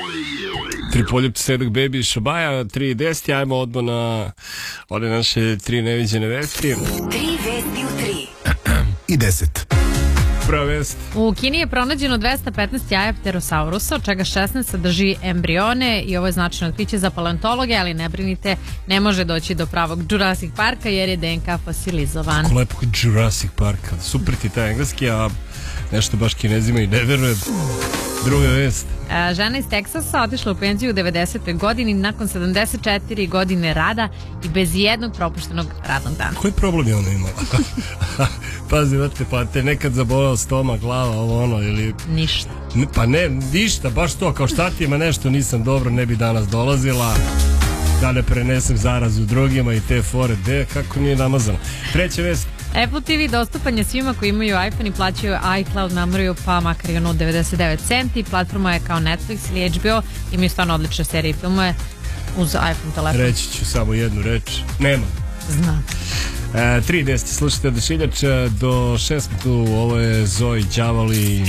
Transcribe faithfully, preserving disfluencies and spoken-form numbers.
Tri poljubci, Sedok, Baby, Šabaja, tri i deset, ajmo odmah na one naše tri neviđene vesti. Tri vesti u tri. I deset. Prva vest. U Kini je pronađeno dvesta petnaest jaja pterosaurusa, od čega šesnaest sadrži embrione i ovo je značajno otkriće za paleontologe, ali ne brinite, ne može doći do pravog Jurassic Parka jer je D N K fosilizovan. Kako lepo kod Jurassic Parka. Super ti taj engleski, a nešto baš Kinezima i ne verujem. Druga vest. E, žena iz Teksasa otišla u penziju u devedesetoj godini nakon sedamdeset četiri godine rada i bez jednog propuštenog radnog dana. Koji problem je ona imala? Pazi, vrte, pa te nekad zabolao stomak, glava, ovo ono, ili... Ništa. Pa ne, ništa, baš to, kao šta ti ima nešto, nisam dobro, ne bi danas dolazila, da ne prenesem zarazu drugima i te fore, de, kako nije namazano. Treća vest. Apple T V dostupan je svima koji imaju iPhone i plaćaju iCloud namriju, pa makar i ono devedeset devet centi. Platforma je kao Netflix ili H B O, imaju stvarno odlične serije i filmove uz iPhone telefon. Reći ću samo jednu reč. Nema. Znam. E, tri deset, slušajte Odašiljač do šest tu, ovo je Zoe Đavoli.